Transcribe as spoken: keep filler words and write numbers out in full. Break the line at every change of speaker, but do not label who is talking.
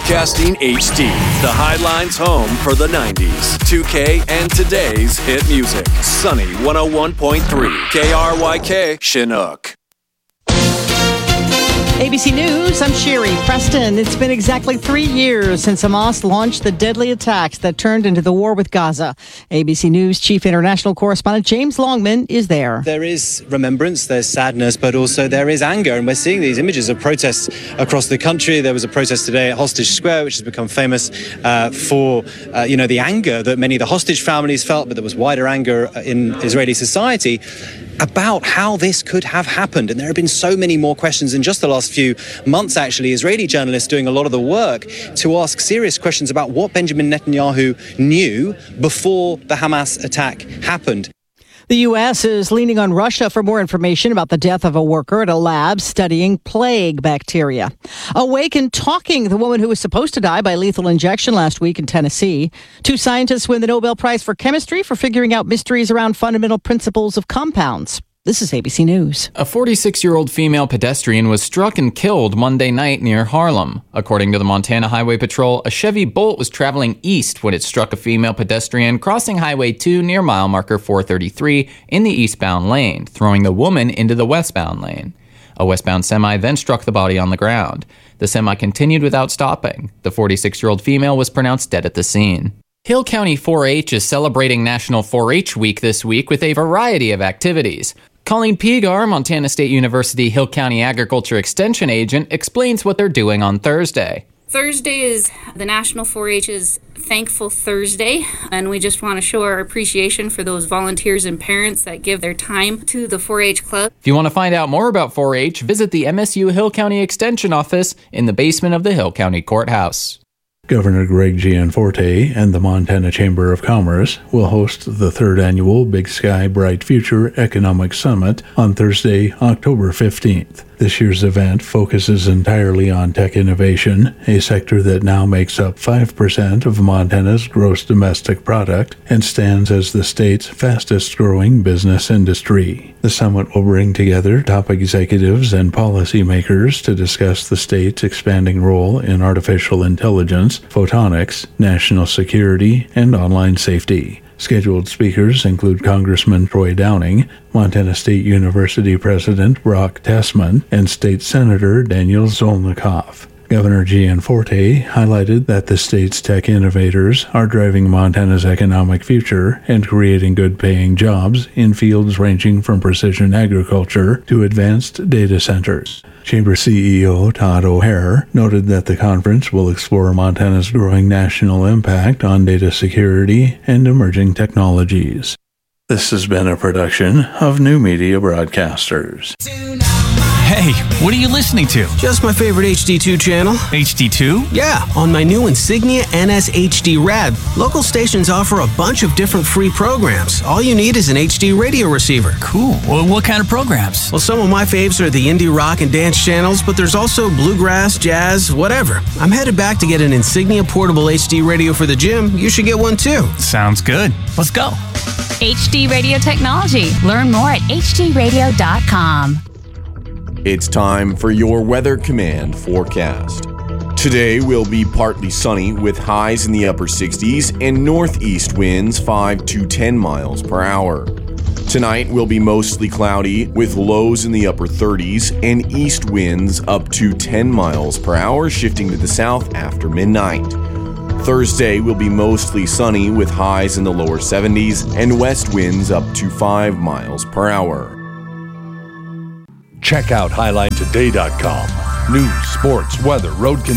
Broadcasting H D, the Highline's home for the nineties, two K, and today's hit music. Sunny one oh one point three, K R Y K, Chinook.
A B C News, I'm Sherry Preston. It's been exactly three years since Hamas launched the deadly attacks that turned into the war with Gaza. A B C News chief international correspondent James Longman is there.
There is remembrance, there's sadness, but also there is anger. And we're seeing these images of protests across the country. There was a protest today at Hostage Square, which has become famous uh, for, uh, you know, the anger that many of the hostage families felt, but there was wider anger in Israeli society about how this could have happened. And there have been so many more questions in just the last few months, actually. Israeli journalists doing a lot of the work to ask serious questions about what Benjamin Netanyahu knew before the Hamas attack happened.
The U S is leaning on Russia for more information about the death of a worker at a lab studying plague bacteria. Awake and talking, the woman who was supposed to die by lethal injection last week in Tennessee. Two scientists win the Nobel Prize for Chemistry for figuring out mysteries around fundamental principles of compounds. This is A B C News.
A forty-six-year-old female pedestrian was struck and killed Monday night near Harlem. According to the Montana Highway Patrol, a Chevy Bolt was traveling east when it struck a female pedestrian crossing Highway two near mile marker four thirty-three in the eastbound lane, throwing the woman into the westbound lane. A westbound semi then struck the body on the ground. The semi continued without stopping. The forty-six-year-old female was pronounced dead at the scene. Hill County four H is celebrating National four H Week this week with a variety of activities. Colleen Pigar, Montana State University Hill County Agriculture Extension Agent, explains what they're doing on Thursday.
Thursday is the National four H's Thankful Thursday, and we just want to show our appreciation for those volunteers and parents that give their time to the four H Club.
If you want to find out more about four H, visit the M S U Hill County Extension Office in the basement of the Hill County Courthouse.
Governor Greg Gianforte and the Montana Chamber of Commerce will host the third annual Big Sky Bright Future Economic Summit on Thursday, October fifteenth. This year's event focuses entirely on tech innovation, a sector that now makes up five percent of Montana's gross domestic product and stands as the state's fastest-growing business industry. The summit will bring together top executives and policymakers to discuss the state's expanding role in artificial intelligence, photonics, national security, and online safety. Scheduled speakers include Congressman Troy Downing, Montana State University President Brock Tessman, and State Senator Daniel Zolnikoff. Governor Gianforte highlighted that the state's tech innovators are driving Montana's economic future and creating good-paying jobs in fields ranging from precision agriculture to advanced data centers. Chamber C E O Todd O'Hare noted that the conference will explore Montana's growing national impact on data security and emerging technologies. This has been a production of New Media Broadcasters.
Hey, what are you listening to?
Just my favorite H D two channel.
H D two?
Yeah, on my new Insignia N S H D Rad. Local stations offer a bunch of different free programs. All you need is an H D radio receiver.
Cool. Well, what kind of programs?
Well, some of my faves are the indie rock and dance channels, but there's also bluegrass, jazz, whatever. I'm headed back to get an Insignia portable H D radio for the gym. You should get one too.
Sounds good. Let's go.
H D Radio Technology. Learn more at h d radio dot com.
It's time for your Weather Command forecast. Today will be partly sunny with highs in the upper sixties and northeast winds five to ten miles per hour. Tonight will be mostly cloudy with lows in the upper thirties and east winds up to ten miles per hour, shifting to the south after midnight. Thursday will be mostly sunny with highs in the lower seventies and west winds up to five miles per hour.
Check out highline today dot com. News, sports, weather, road conditions.